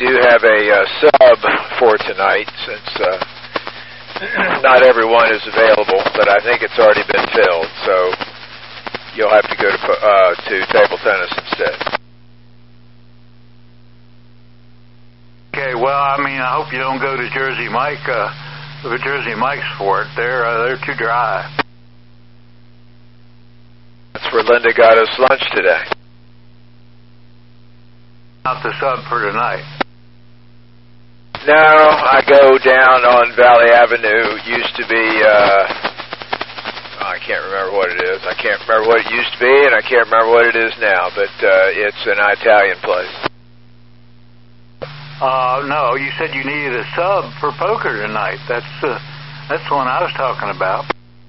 do have a sub for tonight since not everyone is available, but I think it's already been filled, so you'll have to go to table tennis instead. Okay, well, I mean, I hope you don't go to Jersey Mike, the Jersey Mike's for it. They're too dry. That's where Linda got us lunch today. Not the sub for tonight. No, I go down on Valley Avenue. Used to be, I can't remember what it is. I can't remember what it used to be, and I can't remember what it is now, but it's an Italian place. No, you said you needed a sub for poker tonight. That's the one I was talking about.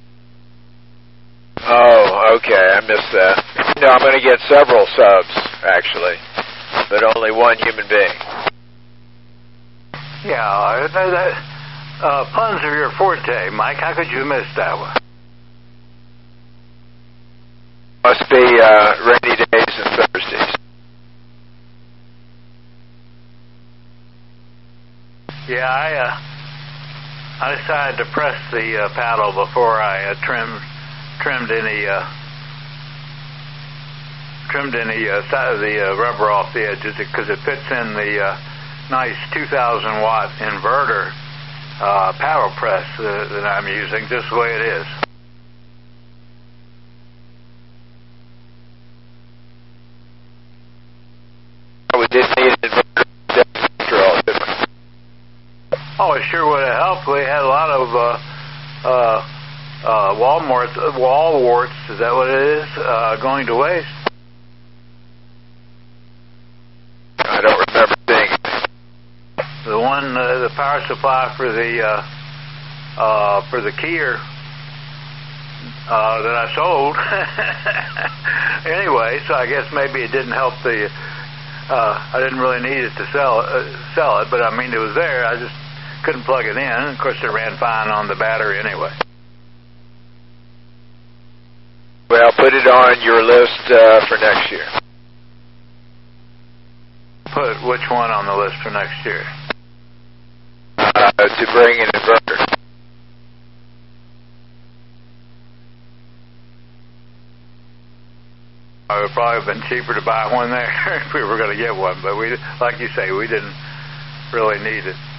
Oh, okay, I missed that. No, I'm going to get several subs, actually, but only one human being. Yeah, puns are your forte, Mike. How could you miss that one? Must be rainy days and Thursdays. Yeah, I decided to press the paddle before I trimmed any side of the rubber off the edges because it fits in the nice 2,000 watt inverter paddle press that I'm using, just the way it is. We didn't need an inverter after all, did we? Oh, it sure would have helped. We had a lot of wall warts, is that what it is, going to waste? I don't remember seeing it. The one, the power supply for the Kier that I sold. Anyway, so I guess maybe it didn't help the. I didn't really need it to sell it, but I mean it was there. I just couldn't plug it in. Of course, it ran fine on the battery anyway. Well, put it on your list for next year. Put which one on the list for next year? To bring an inverter. It would probably have been cheaper to buy one there if we were going to get one, but we, like you say, we didn't really need it.